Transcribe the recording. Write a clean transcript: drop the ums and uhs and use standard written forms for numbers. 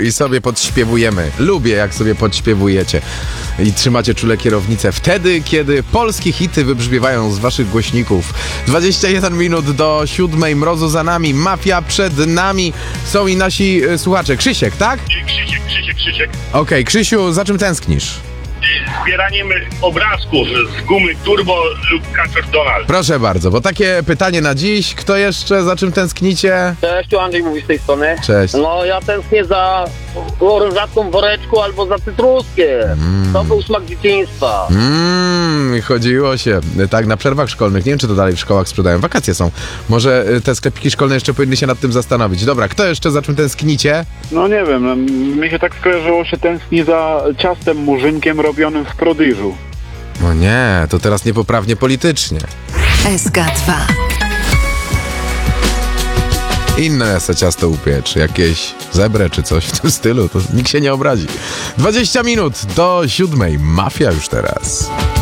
i sobie podśpiewujemy. Lubię, jak sobie podśpiewujecie i trzymacie czule kierownicę wtedy, kiedy polskie hity wybrzmiewają z waszych głośników. 21 minut do 7, mrozu za nami, mafia przed nami. Są i nasi słuchacze. Krzysiek, tak? Krzysiek. Okej, Krzysiu, za czym tęsknisz? Zbieraniem obrazków z gumy turbo lub kaczor Donald. Proszę bardzo, bo takie pytanie na dziś. Kto jeszcze, za czym tęsknicie? Cześć, tu Andrzej mówi z tej strony. Cześć. No ja tęsknię za orężatką w woreczku albo za cytruskiem. To był smak dzieciństwa. Chodziło się tak na przerwach szkolnych. Nie wiem, czy to dalej w szkołach sprzedają. Wakacje są. Może te sklepiki szkolne jeszcze powinny się nad tym zastanowić. Dobra, kto jeszcze, za czym tęsknicie? No nie wiem, mi się tak skojarzyło, się tęskni za ciastem murzynkiem robionym w Prodyżu. No nie, to teraz niepoprawnie politycznie. SK2. Inne se ciasto upiecz, jakieś zebrę czy coś w tym stylu, to nikt się nie obrazi. 20 minut do 7, mafia już teraz.